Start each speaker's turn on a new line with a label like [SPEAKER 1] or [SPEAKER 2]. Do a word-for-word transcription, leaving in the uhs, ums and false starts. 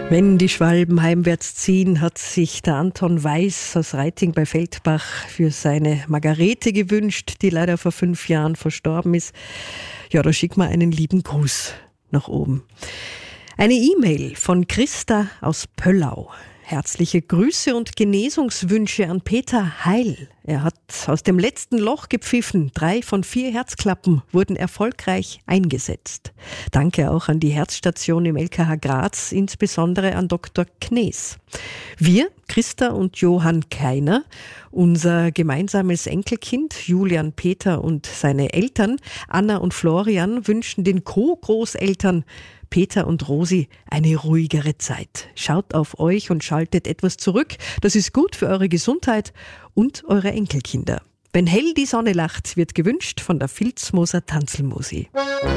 [SPEAKER 1] Wenn die Schwalben heimwärts ziehen, hat sich der Anton Weiß aus Reiting bei Feldbach für seine Margarete gewünscht, die leider vor fünf Jahren verstorben ist. Ja, da schicken wir einen lieben Gruß nach oben. Eine E-Mail von Christa aus Pöllau. Herzliche Grüße und Genesungswünsche an Peter Heil. Er hat aus dem letzten Loch gepfiffen. Drei von vier Herzklappen wurden erfolgreich eingesetzt. Danke auch an die Herzstation im L K H Graz, insbesondere an Doktor Knees. Wir, Christa und Johann Keiner, unser gemeinsames Enkelkind Julian Peter und seine Eltern Anna und Florian wünschen den Co-Großeltern Peter und Rosi eine ruhigere Zeit. Schaut auf euch und schaltet etwas zurück. Das ist gut für eure Gesundheit und eure Enkelkinder. Wenn hell die Sonne lacht, wird gewünscht von der Vilsmoser Tanzelmusi.